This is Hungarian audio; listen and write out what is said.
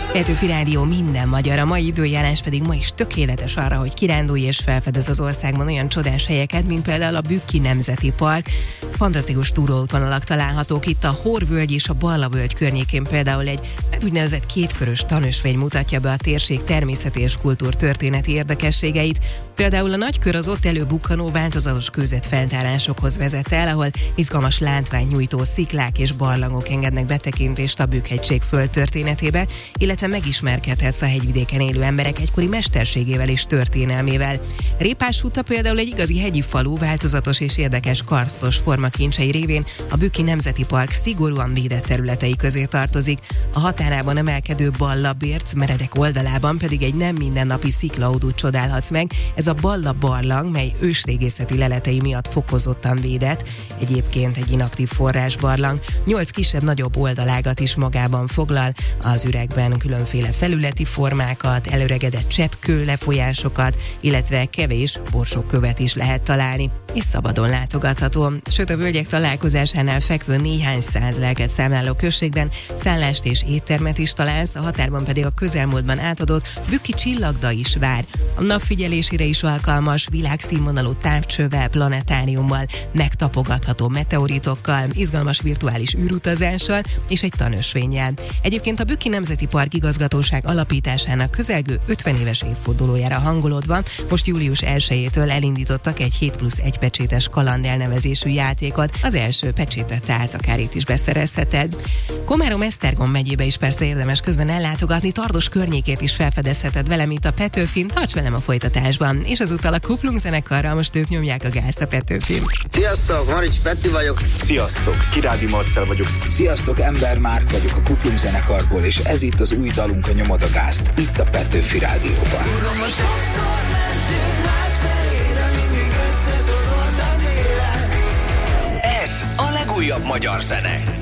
Petőfi Rádió minden magyar, a mai időjárás pedig ma is tökéletes arra, hogy kirándulj és felfedez az országban olyan csodás helyeket, mint például a Bükki Nemzeti Park. Fantasztikus túróútvonalak találhatók itt, a Hór-völgy és a Balla-völgy környékén például egy úgynevezett kétkörös tanösvény mutatja be a térség természeti és kultúrtörténeti érdekességeit. Például a Nagykör az ott előbukkanó változatos kőzetfeltárásokhoz vezet el, ahol izgalmas látványnyújtó sziklák és barlangok engednek betekintést a Bükk-hegység földtörténetébe, illetve megismerkedhetsz a hegyvidéken élő emberek egykori mesterségével és történelmével. Répásúta például egy igazi hegyi falu, változatos és érdekes karstos formakincsei révén a Bükki Nemzeti Park szigorúan védett területei közé tartozik. A határában emelkedő Balla-bérc meredek oldalában pedig egy nem mindennapi sziklaudút csodálhatsz meg. Ez a Balla barlang, mely ősrégészeti leletei miatt fokozottan védett, egyébként egy inaktív forrásbarlang. 8 kisebb-nagyobb oldalágat is magában foglal, az üregben különféle felületi formákat, előregedett cseppkő lefolyásokat, illetve kevés borsókövet is lehet találni, és szabadon látogatható. Sőt, a völgyek találkozásánál fekvő néhány száz lelket számláló községben szállást és éttermet is találsz, a határban pedig a közelmúltban átadott Bükki csillagda is vár. A napfigyelésére is alkalmas, világszínvonalú távcsővel, planetáriummal, megtapogatható meteoritokkal, izgalmas virtuális űrutazással és egy tanösvénnyel. Egyébként a Bükki Nemzeti Park igazgatóság alapításának közelgő 50 éves évfordulójára hangolódva most július 1-től elindítottak egy 7+1 pecsétes kaland elnevezésű játékot. Az első pecsétet tehát akár itt is beszerezheted. Komárom-Esztergom megyébe is persze érdemes közben ellátogatni, Tardos környékét is felfedezheted velem itt a Petőfin, tarts velem a folytatásban. És ezúttal a Kuplung zenekarral, most ők nyomják a gázt a Petőfin. Sziasztok, Marics Petti vagyok. Sziasztok, Kirádi Marcell vagyok. Sziasztok, Ember Márk vagyok a Kuplung zenekarból, és ez itt az új dalunk, a Nyomod a gázt, itt a Petőfi Rádióban. Tudom, hogy sokszor mentünk másfelé, de mindig összesodort az élet. Ez a legújabb magyar zene.